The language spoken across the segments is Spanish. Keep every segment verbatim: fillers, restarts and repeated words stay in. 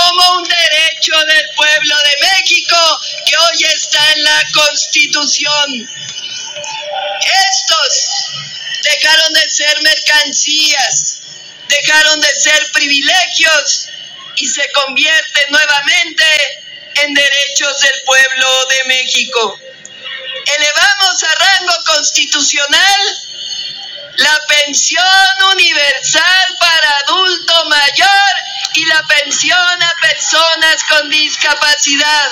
como un derecho del pueblo de México que hoy está en la Constitución. Estos dejaron de ser mercancías, dejaron de ser privilegios y se convierten nuevamente en derechos del pueblo de México. Elevamos a rango constitucional la pensión universal para adulto mayor y la pensión a personas con discapacidad.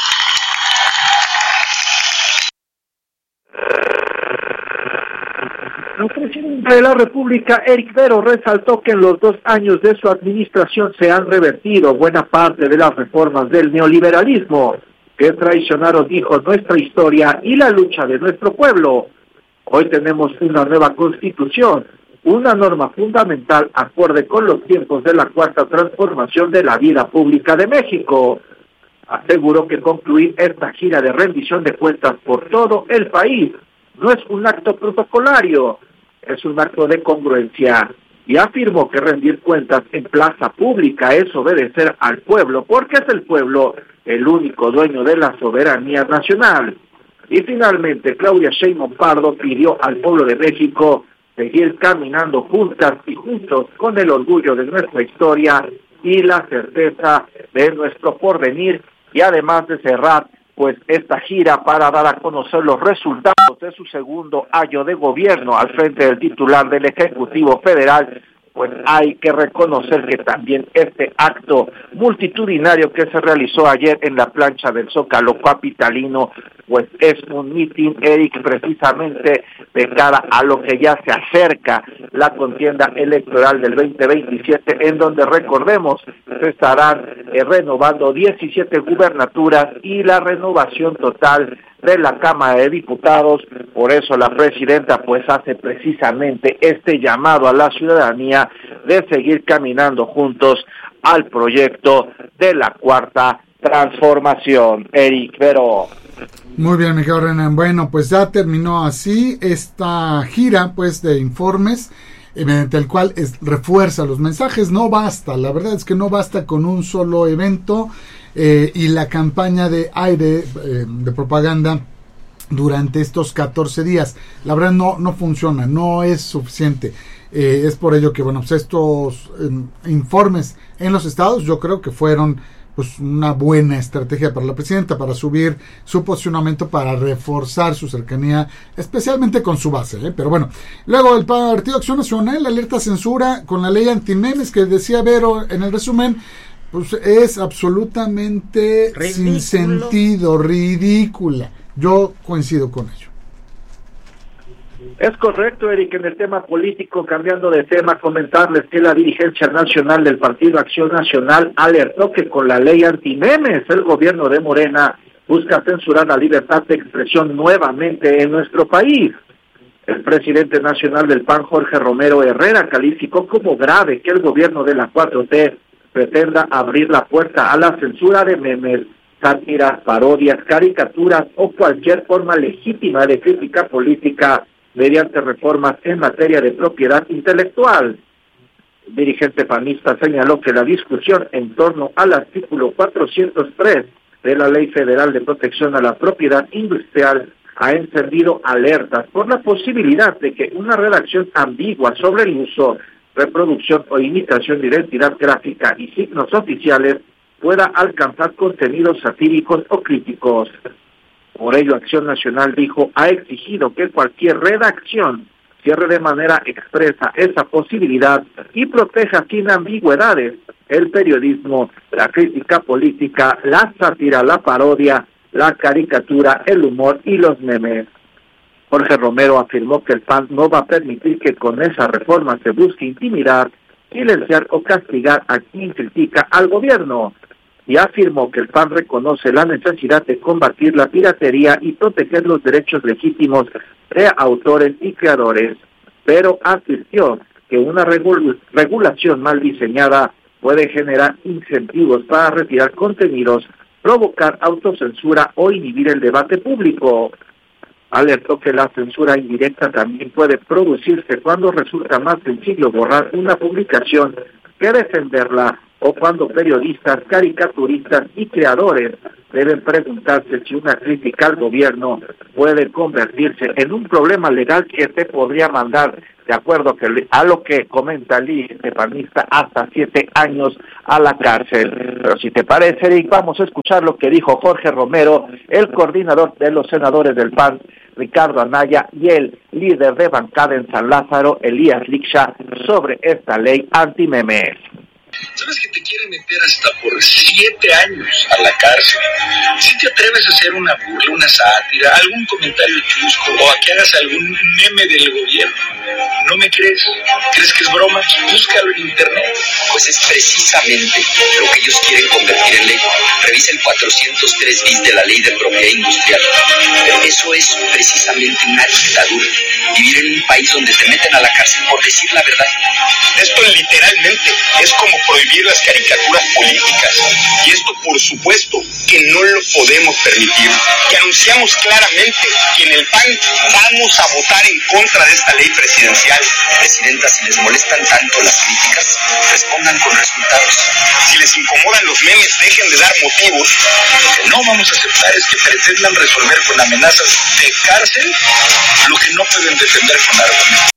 El presidente de la República, Eric Vero, resaltó que en los dos años de su administración se han revertido buena parte de las reformas del neoliberalismo que traicionaron, dijo, nuestra historia y la lucha de nuestro pueblo. Hoy tenemos una nueva constitución, una norma fundamental acorde con los tiempos de la cuarta transformación de la vida pública de México. Aseguró que concluir esta gira de rendición de cuentas por todo el país no es un acto protocolario, es un acto de congruencia. Y afirmó que rendir cuentas en plaza pública es obedecer al pueblo, porque es el pueblo el único dueño de la soberanía nacional. Y finalmente, Claudia Sheinbaum Pardo pidió al pueblo de México seguir caminando juntas y juntos con el orgullo de nuestra historia y la certeza de nuestro porvenir, y además de cerrar pues esta gira para dar a conocer los resultados de su segundo año de gobierno al frente del titular del Ejecutivo Federal. Pues hay que reconocer que también este acto multitudinario que se realizó ayer en la plancha del Zócalo capitalino, pues es un mitin, Eric, precisamente de cara a lo que ya se acerca la contienda electoral del veinte veintisiete, en donde, recordemos, se estarán eh, renovando diecisiete gubernaturas y la renovación total de la Cámara de Diputados. Por eso la presidenta pues hace precisamente este llamado a la ciudadanía de seguir caminando juntos al proyecto de la Cuarta Transformación. Eric Vero. Muy bien, Miguel Renan. Bueno, pues ya terminó así esta gira pues de informes, mediante el cual es, refuerza los mensajes. No basta, la verdad es que no basta con un solo evento eh, y la campaña de aire eh, de propaganda durante estos catorce días. La verdad no, no funciona, no es suficiente. Eh, es por ello que, bueno, pues estos eh, informes en los estados yo creo que fueron pues una buena estrategia para la presidenta, para subir su posicionamiento, para reforzar su cercanía, especialmente con su base, ¿eh? Pero bueno, luego el Partido Acción Nacional, la alerta censura con la ley antimemes que decía Vero en el resumen, pues es absolutamente ridículo, sin sentido, ridícula. Yo coincido con ello. Es correcto, Eric, en el tema político, cambiando de tema, comentarles que la dirigencia nacional del Partido Acción Nacional alertó que con la ley antimemes el gobierno de Morena busca censurar la libertad de expresión nuevamente en nuestro país. El presidente nacional del P A N, Jorge Romero Herrera, calificó como grave que el gobierno de la cuatro T pretenda abrir la puerta a la censura de memes, sátiras, parodias, caricaturas o cualquier forma legítima de crítica política mediante reformas en materia de propiedad intelectual. El dirigente panista señaló que la discusión en torno al artículo cuatrocientos tres de la Ley Federal de Protección a la Propiedad Industrial ha encendido alertas por la posibilidad de que una redacción ambigua sobre el uso, reproducción o imitación de identidad gráfica y signos oficiales pueda alcanzar contenidos satíricos o críticos. Por ello, Acción Nacional, dijo, ha exigido que cualquier redacción cierre de manera expresa esa posibilidad y proteja sin ambigüedades el periodismo, la crítica política, la sátira, la parodia, la caricatura, el humor y los memes. Jorge Romero afirmó que el P A N no va a permitir que con esa reforma se busque intimidar, silenciar o castigar a quien critica al gobierno, y afirmó que el P A N reconoce la necesidad de combatir la piratería y proteger los derechos legítimos de autores y creadores, pero advirtió que una regul- regulación mal diseñada puede generar incentivos para retirar contenidos, provocar autocensura o inhibir el debate público. Alertó que la censura indirecta también puede producirse cuando resulta más sencillo borrar una publicación que defenderla o cuando periodistas, caricaturistas y creadores deben preguntarse si una crítica al gobierno puede convertirse en un problema legal que te podría mandar, de acuerdo que, a lo que comenta el líder panista, hasta siete años a la cárcel. Pero si te parece, Eric, vamos a escuchar lo que dijo Jorge Romero, el coordinador de los senadores del P A N, Ricardo Anaya, y el líder de bancada en San Lázaro, Elías Lixa, sobre esta ley anti-memes. ¿Sabes que te quieren meter hasta por siete años a la cárcel? Si te atreves a hacer una burla, una sátira, algún comentario chusco o a que hagas algún meme del gobierno, ¿no me crees? ¿Crees que es broma? Búscalo en internet. Pues es precisamente lo que ellos quieren convertir en ley. Revisa el cuatrocientos tres bis de la Ley de Propiedad Industrial. Pero eso es precisamente una dictadura. Vivir en un país donde te meten a la cárcel por decir la verdad. Esto literalmente es como prohibir las caricaturas políticas. Y esto, por supuesto, que no lo podemos permitir. Que anunciamos claramente que en el P A N vamos a votar en contra de esta ley presidencial. Presidenta, si les molestan tanto las críticas, respondan con resultados. Si les incomodan los memes, dejen de dar motivos. Lo que no vamos a aceptar es que pretendan resolver con amenazas de cárcel lo que no pueden defender con argumentos.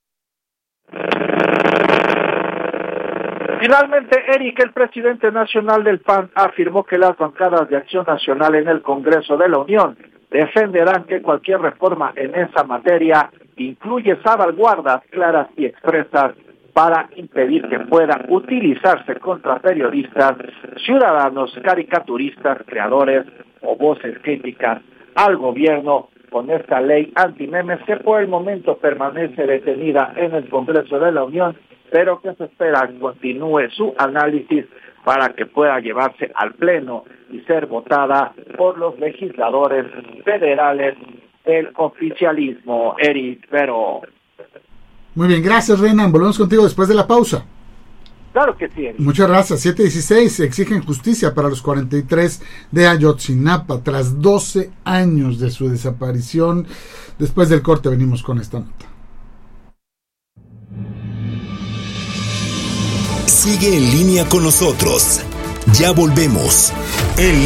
Finalmente, Eric, el presidente nacional del P A N, afirmó que las bancadas de Acción Nacional en el Congreso de la Unión defenderán que cualquier reforma en esa materia incluye salvaguardas claras y expresas para impedir que pueda utilizarse contra periodistas, ciudadanos, caricaturistas, creadores o voces críticas al gobierno con esta ley anti-memes que por el momento permanece detenida en el Congreso de la Unión, pero que se espera continúe su análisis para que pueda llevarse al Pleno y ser votada por los legisladores federales del oficialismo. Eric, pero... Muy bien, gracias, Renan. Volvemos contigo después de la pausa. Claro que sí, Eric. Muchas gracias. siete dieciséis exigen justicia para los cuarenta y tres de Ayotzinapa tras doce años de su desaparición. Después del corte venimos con esta nota. Sigue en línea con nosotros. Ya volvemos. En